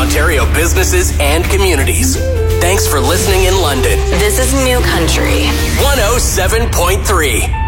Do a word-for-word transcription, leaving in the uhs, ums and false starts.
Ontario businesses and communities. Thanks for listening in London. This is New Country. one oh seven point three.